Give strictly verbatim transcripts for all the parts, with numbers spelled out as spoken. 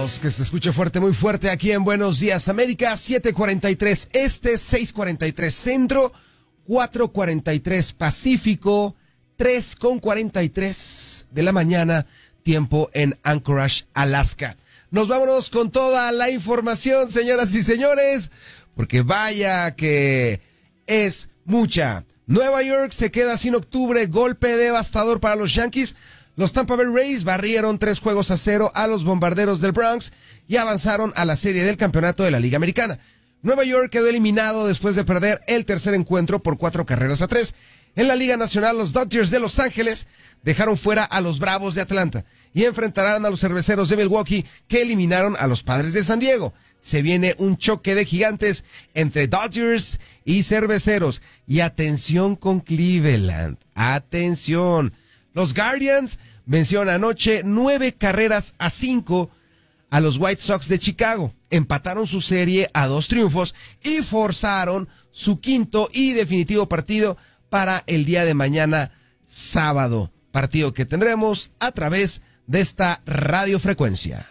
Vamos, que se escuche fuerte, muy fuerte aquí en Buenos Días América, siete cuarenta y tres Este, seis cuarenta y tres Centro, cuatro cuarenta y tres Pacífico, tres con cuarenta y tres de la mañana, tiempo en Anchorage, Alaska. Nos vámonos con toda la información, señoras y señores, porque vaya que es mucha. Nueva York se queda sin octubre, golpe devastador para los Yankees. Los Tampa Bay Rays barrieron tres juegos a cero a los Bombarderos del Bronx y avanzaron a la serie del campeonato de la Liga Americana. Nueva York quedó eliminado después de perder el tercer encuentro por cuatro carreras a tres. En la Liga Nacional, los Dodgers de Los Ángeles dejaron fuera a los Bravos de Atlanta y enfrentarán a los Cerveceros de Milwaukee, que eliminaron a los Padres de San Diego. Se viene un choque de gigantes entre Dodgers y Cerveceros. Y atención con Cleveland, atención. Los Guardians vencieron anoche nueve carreras a cinco a los White Sox de Chicago. Empataron su serie a dos triunfos y forzaron su quinto y definitivo partido para el día de mañana, sábado. Partido que tendremos a través de esta radiofrecuencia.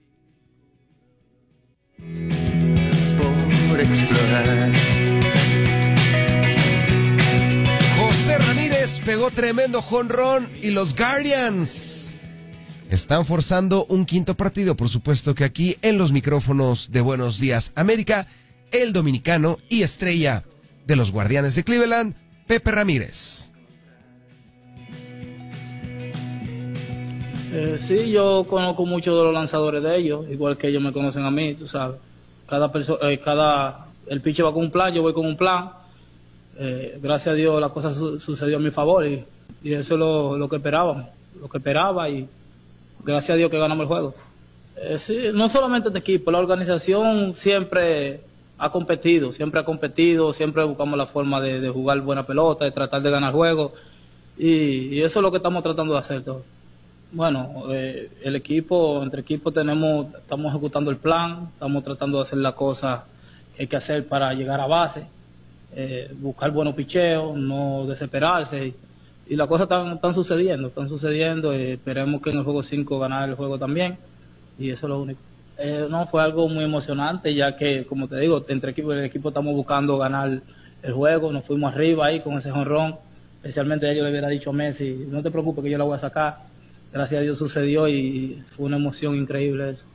Por explorar. José Ramírez pegó tremendo jonrón y los Guardians están forzando un quinto partido. Por supuesto que aquí en los micrófonos de Buenos Días América, el dominicano y estrella de los Guardianes de Cleveland, Pepe Ramírez. Eh, sí, yo conozco muchos de los lanzadores de ellos, igual que ellos me conocen a mí, tú sabes. Cada persona, eh, cada, el pitcher va con un plan, yo voy con un plan. Eh, gracias a Dios la cosa su- sucedió a mi favor y, y eso es lo, lo que esperábamos, lo que esperaba y gracias a Dios que ganamos el juego. Eh, sí, no solamente este equipo, la organización siempre ha competido, siempre ha competido, siempre buscamos la forma de, de jugar buena pelota, de tratar de ganar juegos y, y eso es lo que estamos tratando de hacer todos. Bueno, eh, el equipo, entre equipos tenemos, estamos ejecutando el plan, estamos tratando de hacer la cosa que hay que hacer para llegar a base, eh, buscar buenos picheos, no desesperarse, y, y las cosas están, están sucediendo, están sucediendo, eh, esperemos que en el juego cinco ganar el juego también, y eso es lo único. Eh, no, fue algo muy emocionante, ya que, como te digo, entre equipos, el equipo estamos buscando ganar el juego, nos fuimos arriba ahí con ese jonrón, especialmente yo le hubiera dicho a Messi, no te preocupes que yo la voy a sacar. Gracias a Dios sucedió y fue una emoción increíble eso.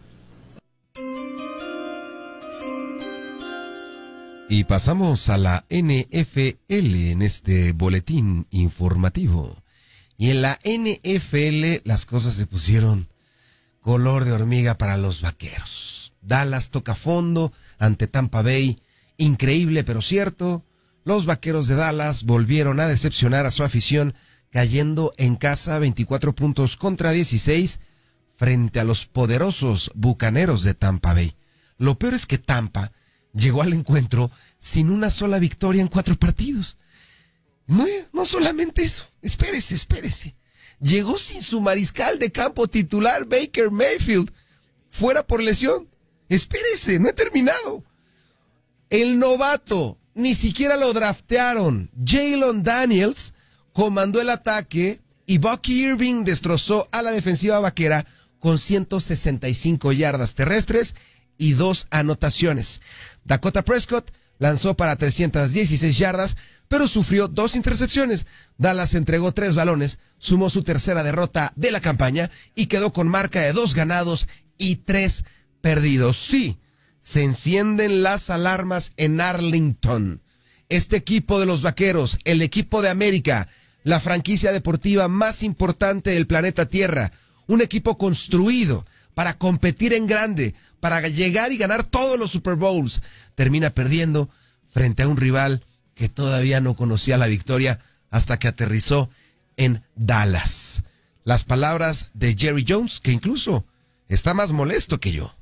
Y pasamos a la N F L en este boletín informativo. Y en la N F L las cosas se pusieron color de hormiga para los Vaqueros. Dallas toca fondo ante Tampa Bay. Increíble pero cierto. Los Vaqueros de Dallas volvieron a decepcionar a su afición, cayendo en casa veinticuatro puntos contra dieciséis frente a los poderosos Bucaneros de Tampa Bay. Lo peor es que Tampa llegó al encuentro sin una sola victoria en cuatro partidos. No, no solamente eso, espérese, espérese. Llegó sin su mariscal de campo titular Baker Mayfield, fuera por lesión. Espérese, no he terminado. El novato, ni siquiera lo draftearon, Jalen Daniels, comandó el ataque y Bucky Irving destrozó a la defensiva vaquera con ciento sesenta y cinco yardas terrestres y dos anotaciones. Dakota Prescott lanzó para trescientas dieciséis yardas, pero sufrió dos intercepciones. Dallas entregó tres balones, sumó su tercera derrota de la campaña y quedó con marca de dos ganados y tres perdidos. Sí, se encienden las alarmas en Arlington. Este equipo de los Vaqueros, el equipo de América, la franquicia deportiva más importante del planeta Tierra, un equipo construido para competir en grande, para llegar y ganar todos los Super Bowls, termina perdiendo frente a un rival que todavía no conocía la victoria hasta que aterrizó en Dallas. Las palabras de Jerry Jones, que incluso está más molesto que yo.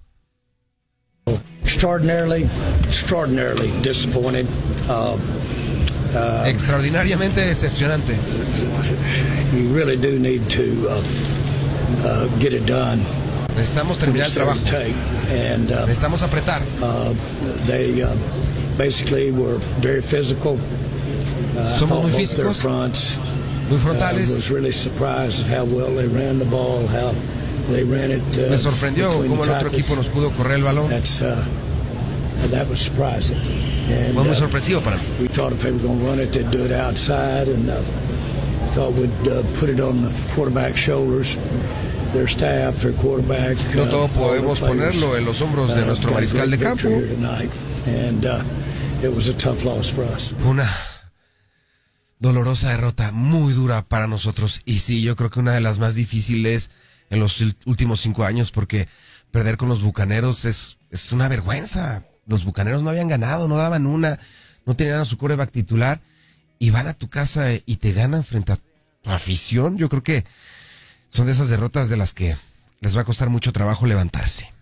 Extraordinarily, extraordinarily disappointed. Uh, uh, Extraordinariamente decepcionante. You really do need to uh, uh, get it done. Necesitamos terminar el trabajo. And, uh, Necesitamos apretar. Uh, they uh, basically were very physical. Uh, Somos muy físicos, fronts, muy frontales. uh, was really surprised at how well they ran the ball, how They ran it, uh, Me sorprendió between cómo el the otro tackles. equipo nos pudo correr el balón. That's, uh, that was surprising. And, Fue muy uh, sorpresivo para mí. we thought if they were going to run it, they'd do it outside, and uh, thought we'd uh, put it on the quarterback's shoulders, their staff, their quarterback. No uh, todo all the podemos players. ponerlo en los hombros de Uh, nuestro got a mariscal de great campo. victory here tonight, and uh, it was a tough loss for us. Fue una dolorosa derrota, muy dura para nosotros. Y sí, yo creo que una de las más difíciles en los últimos cinco años, porque perder con los Bucaneros es, es una vergüenza. Los Bucaneros no habían ganado, no daban una, no tenían a su quarterback titular, y van a tu casa y te ganan frente a tu afición. Yo creo que son de esas derrotas de las que les va a costar mucho trabajo levantarse.